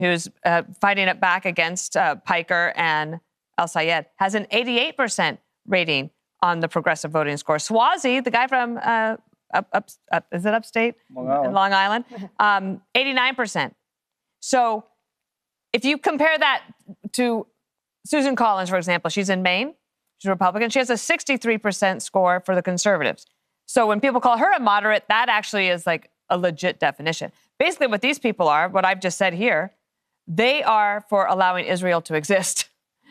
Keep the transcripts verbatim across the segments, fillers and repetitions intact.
who's uh, fighting it back against uh, Piker and El-Sayed, has an eighty-eight percent rating on the progressive voting score. Suozzi, the guy from, uh, up, up, up, is it upstate? Long Island. Long Island, um, eighty-nine percent. So if you compare that to Susan Collins, for example, she's in Maine, she's a Republican, she has a sixty-three percent score for the conservatives. So when people call her a moderate, that actually is like a legit definition. Basically what these people are, what I've just said here, they are for allowing Israel to exist.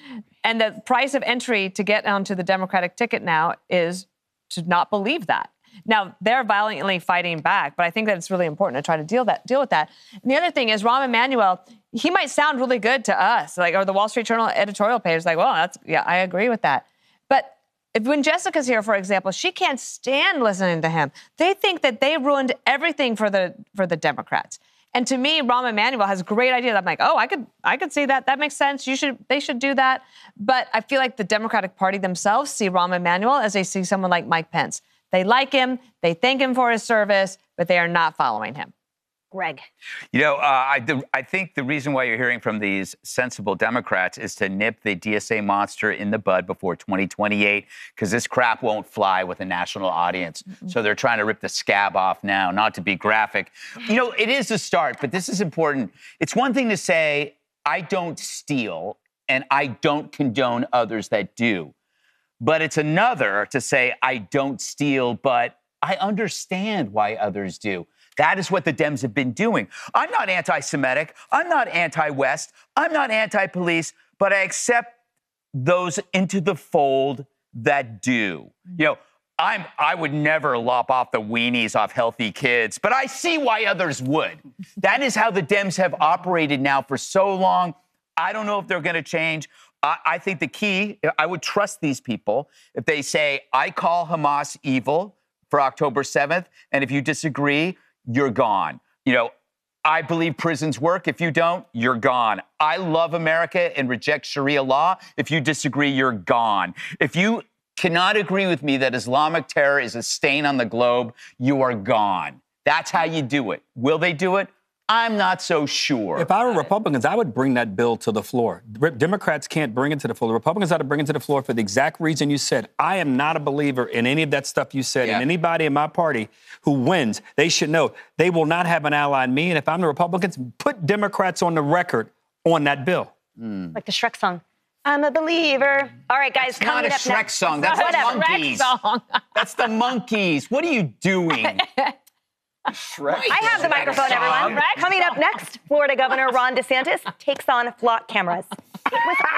And the price of entry to get onto the Democratic ticket now is to not believe that. Now, they're violently fighting back, but I think that it's really important to try to deal that deal with that. And the other thing is Rahm Emanuel, he might sound really good to us, like, or the Wall Street Journal editorial page is like, well, that's, yeah, I agree with that. But if, when Jessica's here, for example, she can't stand listening to him. They think that they ruined everything for the for the Democrats. And to me, Rahm Emanuel has great ideas. I'm like, oh, I could, I could see that. That makes sense. You should, they should do that. But I feel like the Democratic Party themselves see Rahm Emanuel as they see someone like Mike Pence. They like him, they thank him for his service, but they are not following him. Greg. You know, uh, I, the, I think the reason why you're hearing from these sensible Democrats is to nip the D S A monster in the bud before twenty twenty-eight, because this crap won't fly with a national audience. Mm-hmm. So they're trying to rip the scab off now, not to be graphic. You know, it is a start, but this is important. It's one thing to say, I don't steal, and I don't condone others that do. But it's another to say, I don't steal, but I understand why others do. That is what the Dems have been doing. I'm not anti-Semitic. I'm not anti-West. I'm not anti-police, but I accept those into the fold that do. You know, I'm, I would never lop off the weenies off healthy kids, but I see why others would. That is how the Dems have operated now for so long. I don't know if they're going to change. I, I think the key, I would trust these people if they say, I call Hamas evil for October seventh, and if you disagree, you're gone. You know, I believe prisons work. If you don't, you're gone. I love America and reject Sharia law. If you disagree, you're gone. If you cannot agree with me that Islamic terror is a stain on the globe, you are gone. That's how you do it. Will they do it? I'm not so sure. If I were Republicans, I would bring that bill to the floor. Democrats can't bring it to the floor. The Republicans ought to bring it to the floor for the exact reason you said. I am not a believer in any of that stuff you said. Yeah. And anybody in my party who wins, they should know they will not have an ally in me. And if I'm the Republicans, put Democrats on the record on that bill. Mm. Like the Shrek song. I'm a believer. All right, guys, That's coming not a up Shrek next. song. That's the Monkeys. Song. That's the Monkeys. What are you doing? Shrek. I have the microphone, everyone. Coming up next, Florida Governor Ron DeSantis takes on flock cameras. It was